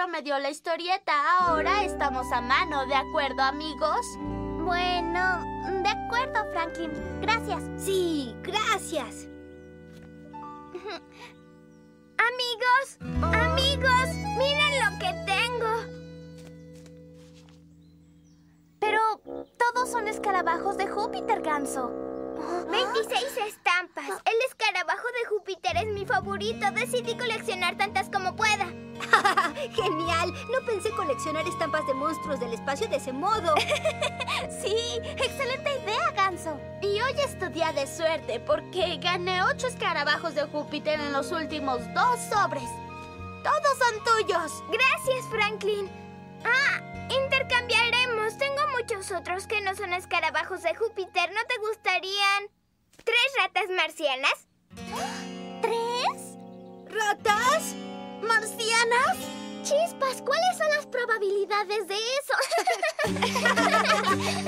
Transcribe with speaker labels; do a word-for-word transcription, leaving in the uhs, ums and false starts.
Speaker 1: me dio la historieta, ahora estamos a mano, ¿de acuerdo, amigos?
Speaker 2: Bueno, de acuerdo, Franklin. Gracias.
Speaker 3: Sí, gracias.
Speaker 2: Amigos, amigos, miren lo que tengo. Pero todos son escarabajos de Júpiter, Ganso.
Speaker 4: veintiséis estampas. El escarabajo de Júpiter es mi favorito. Decidí coleccionar tantas como pueda.
Speaker 3: ¡Genial! No pensé coleccionar estampas de monstruos del espacio de ese modo.
Speaker 2: Sí, excelente idea, Ganso.
Speaker 1: Y hoy es tu día de suerte porque gané ocho escarabajos de Júpiter en los últimos dos sobres. ¡Todos son tuyos!
Speaker 4: Gracias, Franklin. Ah, intercambiaremos. Tengo muchos otros que no son escarabajos de Júpiter. ¿No te gustarían tres ratas marcianas?
Speaker 2: ¿Tres?
Speaker 3: ¿Ratas? ¿Marcianas?
Speaker 4: Chispas, ¿cuáles son las probabilidades de eso?